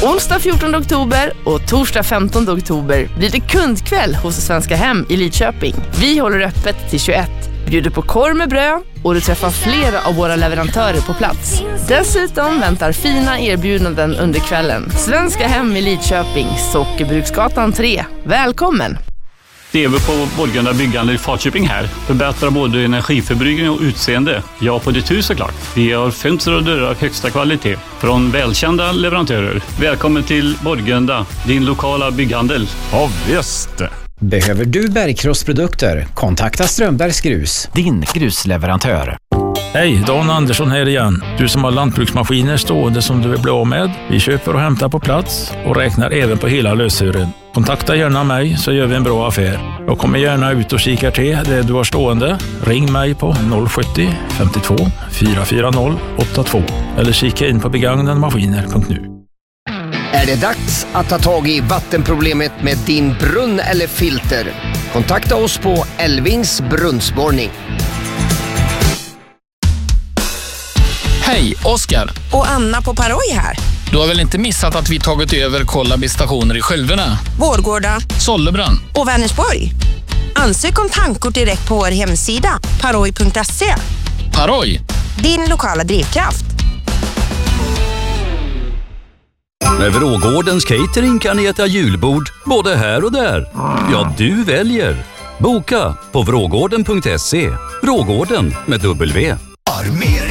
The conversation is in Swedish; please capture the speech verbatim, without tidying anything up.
Onsdag fjortonde oktober och torsdag femtonde oktober blir det kundkväll hos Svenska Hem i Lidköping. Vi håller öppet till tjugoett, bjuder på korv med bröd och du träffar flera av våra leverantörer på plats. Dessutom väntar fina erbjudanden under kvällen. Svenska Hem i Lidköping, Sockerbruksgatan tre. Välkommen! Det är vi på Borgunda byggande i Falköping här. Förbättrar både energiförbrukning och utseende. Ja, på ditt hus såklart. Vi har fönster och dörrar av högsta kvalitet från välkända leverantörer. Välkommen till Borgunda, din lokala bygghandel. Ja, visst. Behöver du bergkrossprodukter? Kontakta Strömbergs Grus, din grusleverantör. Hej, Dan Andersson här igen. Du som har lantbruksmaskiner stående som du vill bli av med. Vi köper och hämtar på plats och räknar även på hela löshören. Kontakta gärna mig så gör vi en bra affär. Jag kommer gärna ut och kikar till det du har stående. Ring mig på noll sjuttio femtiotvå fyrahundrafyrtio åttiotvå eller kika in på begagnademaskiner punkt nu. Är det dags att ta tag i vattenproblemet med din brunn eller filter? Kontakta oss på Elvings brunnsborrning. Hej, Oskar. Och Anna på Paroj här. Du har väl inte missat att vi tagit över Kollabi-stationer i Skölderna, Vårgårda, Sollebrand och Vänersborg. Ansök om tankort direkt på vår hemsida paroj punkt se. Paroj, din lokala drivkraft. Med Vrågårdens catering kan ni äta julbord både här och där. Ja, du väljer. Boka på vrågården punkt se. Vrågården med W.